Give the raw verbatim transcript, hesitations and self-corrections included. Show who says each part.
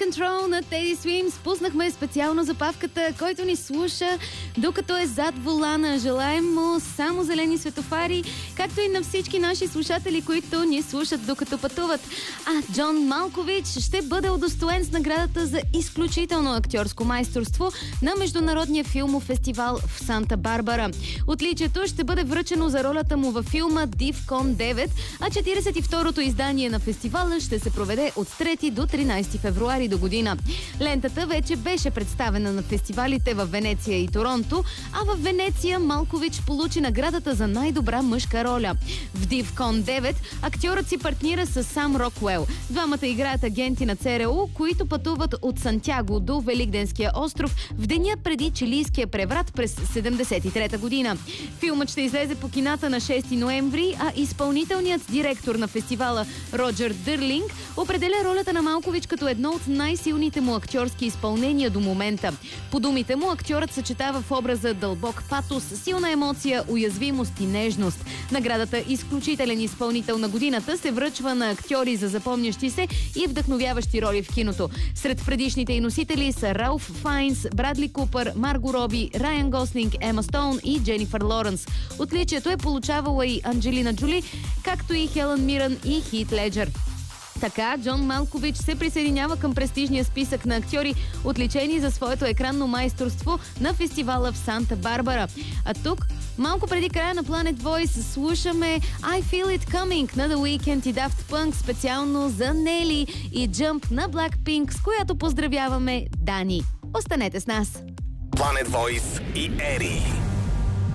Speaker 1: Control на Teddy Swims. Пуснахме специално за Павката, който ни слуша докато е зад волана. Желаем му само зелени светофари, както и на всички наши слушатели, които ни слушат докато пътуват. А Джон Малкович ще бъде удостоен с наградата за изключително актьорско майсторство на Международния филмов фестивал в Санта Барбара. Отличието ще бъде връчено за ролята му във филма Дивкон девет, а четиридесет и второто издание на фестивала ще се проведе от трети до тринадесети февруари до година. Лентата вече беше представена на фестивалите в Венеция и Торонто, а в Венеция Малкович получи наградата за най-добра мъжка роля. В Дивкон девет актьорът си партнира с Сам Рокуел. Двамата играят агенти на ЦРУ, които пътуват от Сантяго до Великденския остров в деня преди чилийския преврат през седемдесет и трета година. Филмът ще излезе по кината на шести ноември, а изпълнителният директор на фестивала Роджер Дърлинг определя ролята на Малкович като едно от най-силните му актьорски изпълнения до момента. По думите му, актьорът съчетава в образа дълбок патос, силна емоция, уязвимост и нежност. Наградата изключителен изпълнител на годината се връчва на актьори за запомнящи се и вдъхновяващи роли в киното. Сред предишните и носители са Ралф Файнс, Брадли Купър, Марго Роби, Райан Гослинг, Ема Стоун и Дженифър Лоренс. Отличието е получавала и Анджелина Джоли, както и Хелън Мирън и Хит Леджер. Така, Джон Малкович се присъединява към престижния списък на актьори, отличени за своето екранно майсторство на фестивала в Санта Барбара. А тук, малко преди края на Planet Voice, слушаме I Feel It Coming на The Weeknd и Daft Punk, специално за Нели, и Jump на Blackpink, с която поздравяваме Дани. Останете с нас!
Speaker 2: Planet Voice и Ери.